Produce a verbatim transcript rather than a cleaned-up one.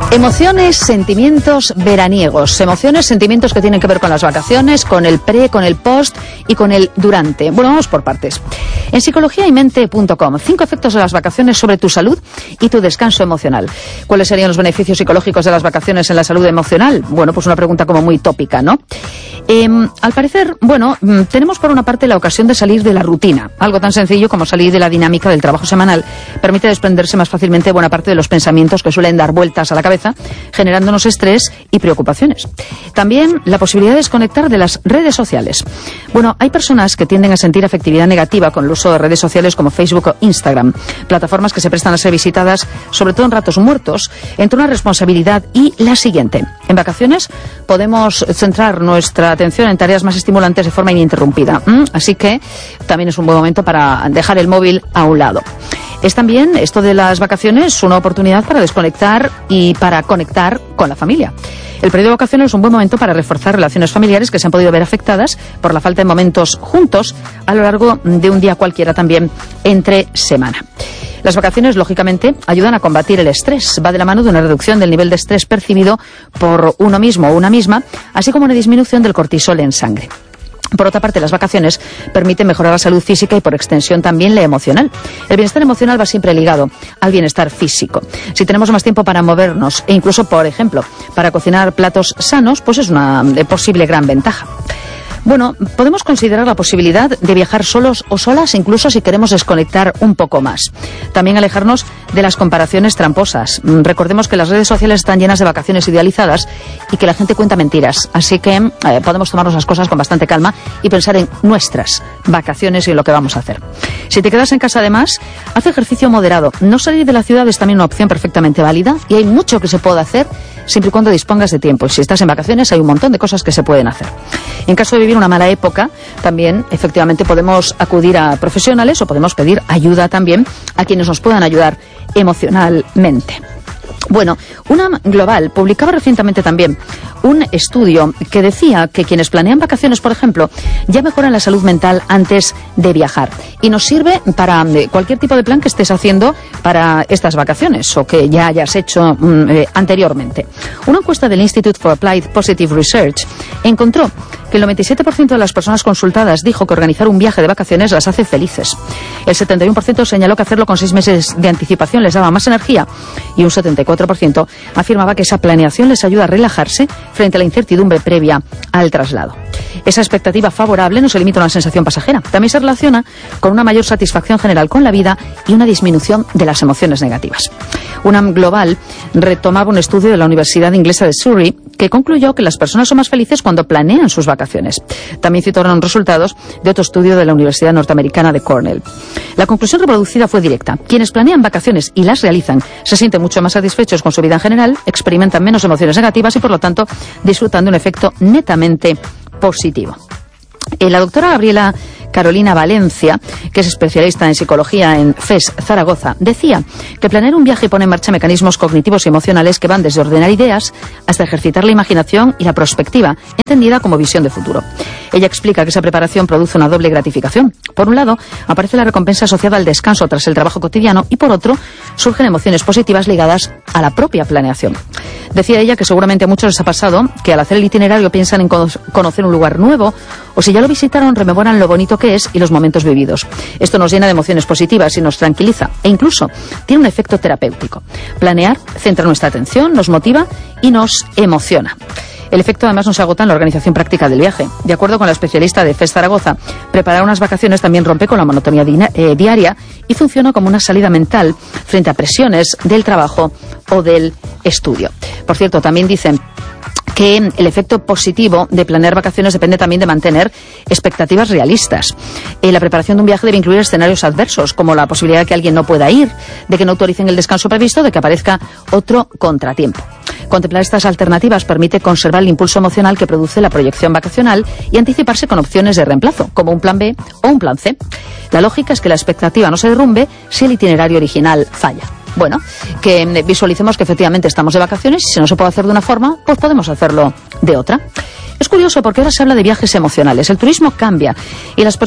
Emociones, sentimientos veraniegos. Emociones, sentimientos que tienen que ver con las vacaciones, con el pre, con el post y con el durante. Bueno, vamos por partes. En psicología y mente punto com, cinco efectos de las vacaciones sobre tu salud y tu descanso emocional. ¿Cuáles serían los beneficios psicológicos de las vacaciones en la salud emocional? Bueno, pues una pregunta como muy tópica, ¿no? Eh, al parecer, bueno, tenemos por una parte la ocasión de salir de la rutina. Algo tan sencillo como salir de la dinámica del trabajo semanal permite desprenderse más fácilmente de buena parte de los pensamientos que suelen dar vueltas a la cabeza, generándonos estrés y preocupaciones. También la posibilidad de desconectar de las redes sociales. Bueno, hay personas que tienden a sentir afectividad negativa con el uso de redes sociales como Facebook o Instagram, plataformas que se prestan a ser visitadas, sobre todo en ratos muertos, entre una responsabilidad y la siguiente. En vacaciones podemos centrar nuestra atención en tareas más estimulantes de forma ininterrumpida. ¿Mm? Así que también es un buen momento para dejar el móvil a un lado. Es también, esto de las vacaciones, una oportunidad para desconectar y para conectar con la familia. El periodo de vacaciones es un buen momento para reforzar relaciones familiares que se han podido ver afectadas por la falta de momentos juntos a lo largo de un día cualquiera también entre semana. Las vacaciones, lógicamente, ayudan a combatir el estrés. Va de la mano de una reducción del nivel de estrés percibido por uno mismo o una misma, así como una disminución del cortisol en sangre. Por otra parte, las vacaciones permiten mejorar la salud física y, por extensión, también la emocional. El bienestar emocional va siempre ligado al bienestar físico. Si tenemos más tiempo para movernos e incluso, por ejemplo, para cocinar platos sanos, pues es una posible gran ventaja. Bueno, podemos considerar la posibilidad de viajar solos o solas, incluso si queremos desconectar un poco más. También alejarnos de las comparaciones tramposas. Recordemos que las redes sociales están llenas de vacaciones idealizadas y que la gente cuenta mentiras. Así que eh, podemos tomarnos las cosas con bastante calma y pensar en nuestras vacaciones y en lo que vamos a hacer. Si te quedas en casa, además, haz ejercicio moderado. No salir de la ciudad es también una opción perfectamente válida y hay mucho que se puede hacer siempre y cuando dispongas de tiempo. Y si estás en vacaciones, hay un montón de cosas que se pueden hacer. En caso de vivir una mala época, también efectivamente podemos acudir a profesionales o podemos pedir ayuda también a quienes nos puedan ayudar emocionalmente. Bueno, una Global publicaba recientemente también un estudio que decía que quienes planean vacaciones, por ejemplo, ya mejoran la salud mental antes de viajar. Y nos sirve para cualquier tipo de plan que estés haciendo para estas vacaciones o que ya hayas hecho mm, eh, anteriormente. Una encuesta del Institute for Applied Positive Research encontró que el noventa y siete por ciento de las personas consultadas dijo que organizar un viaje de vacaciones las hace felices. El setenta y uno por ciento señaló que hacerlo con seis meses de anticipación les daba más energía y un setenta y cuatro por ciento afirmaba que esa planeación les ayuda a relajarse frente a la incertidumbre previa al traslado. Esa expectativa favorable no se limita a una sensación pasajera, también se relaciona con una mayor satisfacción general con la vida y una disminución de las emociones negativas. Una Global retomaba un estudio de la Universidad Inglesa de Surrey que concluyó que las personas son más felices cuando planean sus vacaciones. También citaron resultados de otro estudio de la Universidad Norteamericana de Cornell. La conclusión reproducida fue directa. Quienes planean vacaciones y las realizan se sienten mucho más satisfechos con su vida en general, experimentan menos emociones negativas y, por lo tanto, disfrutan de un efecto netamente positivo. Eh, la doctora Gabriela Carolina Valencia, que es especialista en psicología en F E S Zaragoza, decía que planear un viaje pone en marcha mecanismos cognitivos y emocionales que van desde ordenar ideas hasta ejercitar la imaginación y la prospectiva, entendida como visión de futuro. Ella explica que esa preparación produce una doble gratificación. Por un lado, aparece la recompensa asociada al descanso tras el trabajo cotidiano y, por otro, surgen emociones positivas ligadas a la propia planeación. Decía ella que seguramente a muchos les ha pasado que al hacer el itinerario piensan en conocer un lugar nuevo o si ya lo visitaron rememoran lo bonito que es y los momentos vividos. Esto nos llena de emociones positivas y nos tranquiliza e incluso tiene un efecto terapéutico. Planear centra nuestra atención, nos motiva y nos emociona. El efecto además no se agota en la organización práctica del viaje. De acuerdo con la especialista de F E S Zaragoza, preparar unas vacaciones también rompe con la monotonía di- eh, diaria y funciona como una salida mental frente a presiones del trabajo o del estudio. Por cierto, también dicen que el efecto positivo de planear vacaciones depende también de mantener expectativas realistas. Eh, la preparación de un viaje debe incluir escenarios adversos, como la posibilidad de que alguien no pueda ir, de que no autoricen el descanso previsto, de que aparezca otro contratiempo. Contemplar estas alternativas permite conservar el impulso emocional que produce la proyección vacacional y anticiparse con opciones de reemplazo, como un plan B o un plan C. La lógica es que la expectativa no se derrumbe si el itinerario original falla. Bueno, que visualicemos que efectivamente estamos de vacaciones y si no se puede hacer de una forma, pues podemos hacerlo de otra. Es curioso porque ahora se habla de viajes emocionales. El turismo cambia y las personas